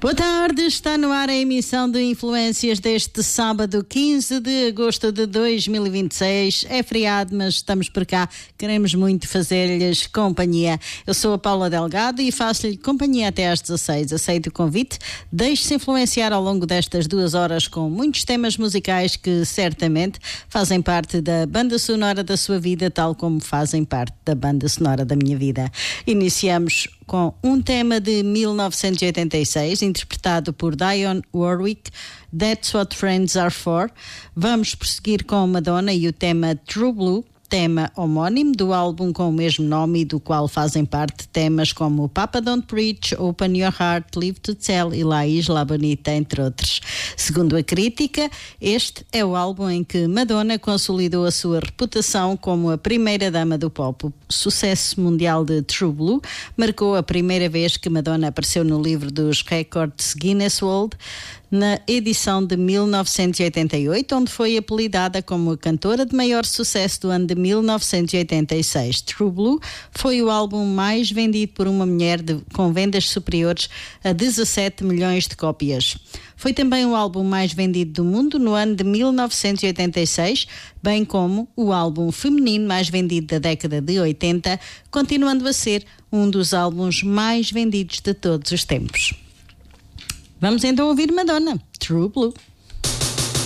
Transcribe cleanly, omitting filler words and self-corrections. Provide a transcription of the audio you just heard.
Boa tarde, está no ar a emissão de Influências deste sábado 15 de agosto de 2026. É feriado, mas estamos por cá, queremos muito fazer-lhes companhia. Eu sou a Paula Delgado e faço-lhe companhia até às 16. Aceito o convite, deixe-se influenciar ao longo destas 2 horas com muitos temas musicais que certamente fazem parte da banda sonora da sua vida, tal como fazem parte da banda sonora da minha vida. Iniciamos com um tema de 1986, interpretado por Dionne Warwick, That's What Friends Are For. Vamos prosseguir com Madonna e o tema True Blue, tema homónimo do álbum com o mesmo nome e do qual fazem parte temas como Papa Don't Preach, Open Your Heart, Live to Tell e La Isla Bonita, entre outros. Segundo a crítica, este é o álbum em que Madonna consolidou a sua reputação como a primeira dama do pop. O sucesso mundial de True Blue marcou a primeira vez que Madonna apareceu no livro dos recordes Guinness World, na edição de 1988, onde foi apelidada como a cantora de maior sucesso do ano de 1986. True Blue foi o álbum mais vendido por uma mulher com vendas superiores a 17 milhões de cópias. Foi também o álbum mais vendido do mundo no ano de 1986, bem como o álbum feminino mais vendido da década de 80, continuando a ser um dos álbuns mais vendidos de todos os tempos. Vamos então ouvir Madonna, True Blue.